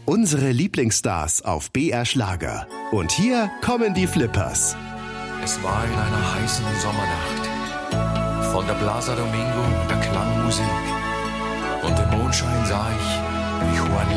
Unsere Lieblingsstars auf BR Schlager. Und hier kommen die Flippers. Es war in einer heißen Sommernacht. Von der Plaza Domingo, der